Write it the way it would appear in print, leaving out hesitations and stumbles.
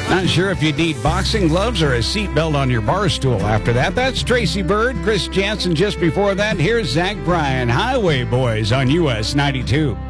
Not sure if you need boxing gloves or a seatbelt on your bar stool after that. That's Tracy Bird, Chris Jansen just before that. Here's Zach Bryan, Highway Boys on US 92.